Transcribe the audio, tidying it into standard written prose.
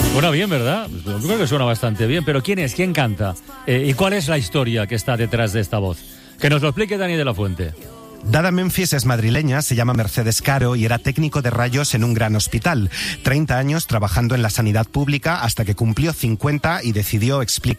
Suena bien, ¿verdad? Yo creo que suena bastante bien, pero ¿quién es? ¿Quién canta? ¿Y cuál es la historia que está detrás de esta voz? Que nos lo explique Dani de la Fuente. Dada Memphis es madrileña, se llama Mercedes Caro y era técnico de rayos en un gran hospital. 30 años trabajando en la sanidad pública hasta que cumplió 50 y decidió explicar